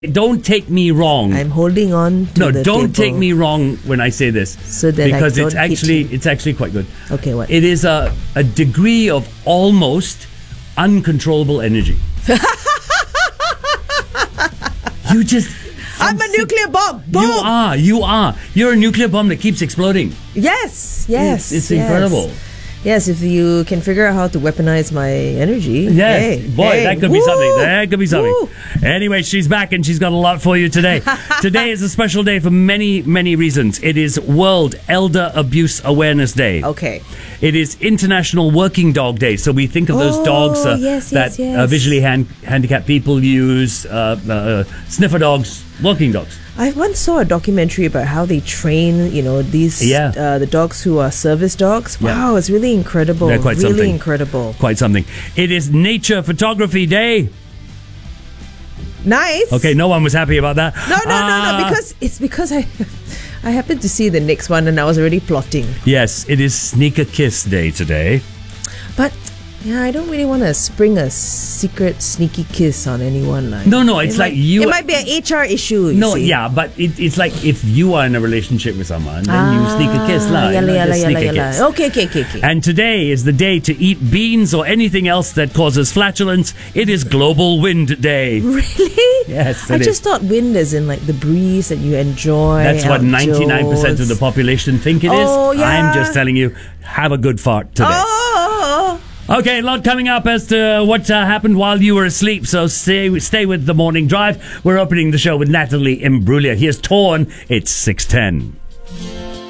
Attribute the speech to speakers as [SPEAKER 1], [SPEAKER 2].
[SPEAKER 1] Don't take me wrong.
[SPEAKER 2] I'm holding on to the
[SPEAKER 1] don't
[SPEAKER 2] table.
[SPEAKER 1] take me wrong when I say this.
[SPEAKER 2] So that
[SPEAKER 1] because
[SPEAKER 2] I don't
[SPEAKER 1] it's actually quite good.
[SPEAKER 2] Okay, what?
[SPEAKER 1] It is a degree of almost uncontrollable energy. You just
[SPEAKER 2] I'm a nuclear bomb. Boom.
[SPEAKER 1] You are. You're a nuclear bomb that keeps exploding.
[SPEAKER 2] Yes.
[SPEAKER 1] It's incredible.
[SPEAKER 2] Yes, if you can figure out how to weaponize my energy.
[SPEAKER 1] Yes, that could be something. That could be something.
[SPEAKER 2] Woo.
[SPEAKER 1] Anyway, she's back and she's got a lot for you today. Today is a special day for many, many reasons. It is World Elder Abuse Awareness Day.
[SPEAKER 2] Okay.
[SPEAKER 1] It is International Working Dog Day. So we think of those dogs that visually handicapped people use, sniffer dogs, working dogs.
[SPEAKER 2] I once saw a documentary about how they train, these the dogs who are service dogs. Wow, it's really incredible.
[SPEAKER 1] They're quite
[SPEAKER 2] really
[SPEAKER 1] something.
[SPEAKER 2] incredible.
[SPEAKER 1] Quite something. It is Nature Photography Day.
[SPEAKER 2] Nice.
[SPEAKER 1] Okay, no one was happy about that.
[SPEAKER 2] No, because I happened to see the next one and I was already plotting.
[SPEAKER 1] Yes, it is Sneaker Kiss Day today.
[SPEAKER 2] But I don't really want to spring a secret sneaky kiss on anyone.
[SPEAKER 1] No, it's like you...
[SPEAKER 2] It might be an HR issue, you see.
[SPEAKER 1] Yeah, but it's like if you are in a relationship with someone, then you sneak a kiss. Kiss.
[SPEAKER 2] Okay.
[SPEAKER 1] And today is the day to eat beans or anything else that causes flatulence. It is Global Wind Day.
[SPEAKER 2] Really?
[SPEAKER 1] Yes,
[SPEAKER 2] I just thought wind is in like the breeze that you enjoy.
[SPEAKER 1] That's what 99% of the population think it is.
[SPEAKER 2] Yeah.
[SPEAKER 1] I'm just telling you, have a good fart today. Okay, a lot coming up as to what happened while you were asleep, so stay with the morning drive. We're opening the show with Natalie Imbruglia. Here's Torn. It's 6:10.